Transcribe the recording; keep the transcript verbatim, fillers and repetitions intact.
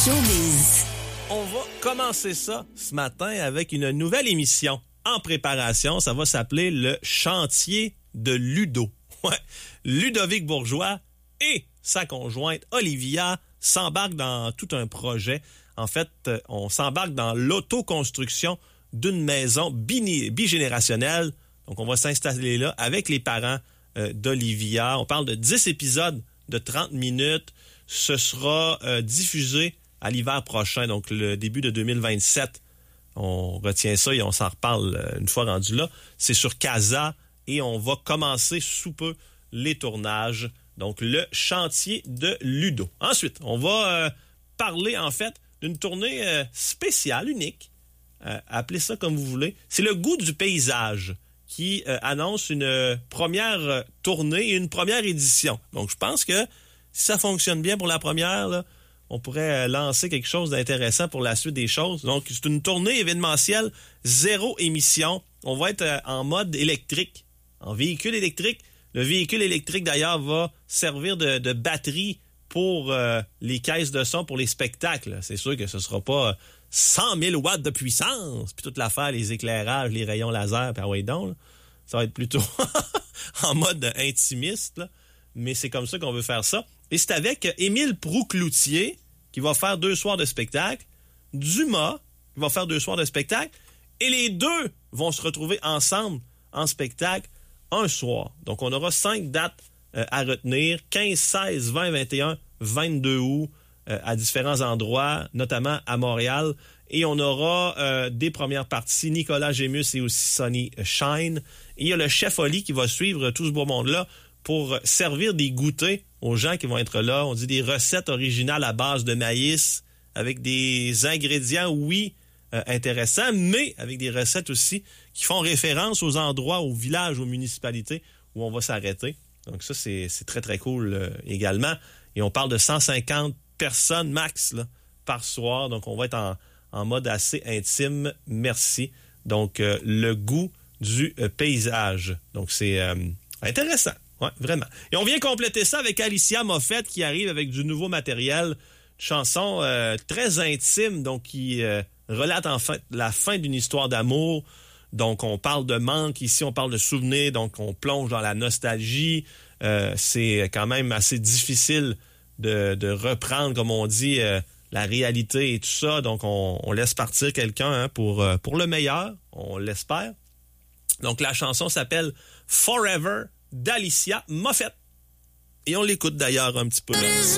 Showbiz. On va commencer ça ce matin avec une nouvelle émission en préparation. Ça va s'appeler le chantier de Ludo. Ouais. Ludovic Bourgeois et sa conjointe Olivia s'embarquent dans tout un projet. En fait, on s'embarque dans l'autoconstruction d'une maison bini- bigénérationnelle. Donc, on va s'installer là avec les parents euh, d'Olivia. On parle de dix épisodes de trente minutes. Ce sera euh, diffusé à l'hiver prochain, donc le début de deux mille vingt-sept. On retient ça et on s'en reparle euh, une fois rendu là. C'est sur Casa et on va commencer sous peu les tournages. Donc, le chantier de Ludo. Ensuite, on va euh, parler, en fait, d'une tournée euh, spéciale, unique. Euh, appelez ça comme vous voulez. C'est le goût du paysage qui euh, annonce une euh, première euh, tournée et une première édition. Donc, je pense que si ça fonctionne bien pour la première, là, on pourrait euh, lancer quelque chose d'intéressant pour la suite des choses. Donc, c'est une tournée événementielle, zéro émission. On va être euh, en mode électrique, en véhicule électrique. Le véhicule électrique, d'ailleurs, va servir de, de batterie pour euh, les caisses de son, pour les spectacles. C'est sûr que ce ne sera pas cent mille watts de puissance, puis toute l'affaire, les éclairages, les rayons laser, puis ah ouais donc, là. Ça va être plutôt en mode intimiste, là. Mais c'est comme ça qu'on veut faire ça. Et c'est avec Émile Proulx-Cloutier qui va faire deux soirs de spectacle, Dumas qui va faire deux soirs de spectacle, et les deux vont se retrouver ensemble en spectacle un soir. Donc, on aura cinq dates euh, à retenir, quinze, seize, vingt, vingt et un, vingt-deux août, euh, à différents endroits, notamment à Montréal. Et on aura euh, des premières parties, Nicolas Gémus et aussi Sonny Shine. Et il y a le chef Oli qui va suivre tout ce beau monde-là pour servir des goûters aux gens qui vont être là. On dit des recettes originales à base de maïs, avec des ingrédients, oui, euh, intéressants, mais avec des recettes aussi qui font référence aux endroits, aux villages, aux municipalités où on va s'arrêter. Donc ça, c'est, c'est très, très cool euh, également. Et on parle de cent cinquante personnes max là, par soir. Donc on va être en, en mode assez intime. Merci. Donc euh, le goût du euh, paysage. Donc c'est euh, intéressant. Ouais, vraiment. Et on vient compléter ça avec Alicia Moffett qui arrive avec du nouveau matériel, une chanson euh, très intime, donc qui euh, relate en fait la fin d'une histoire d'amour. Donc on parle de manque, ici on parle de souvenirs, donc on plonge dans la nostalgie. Euh, c'est quand même assez difficile de, de reprendre, comme on dit, euh, la réalité et tout ça. Donc on, on laisse partir quelqu'un hein, pour, euh, pour le meilleur, on l'espère. Donc la chanson s'appelle Forever d'Alicia Moffett. Et on l'écoute d'ailleurs un petit peu là.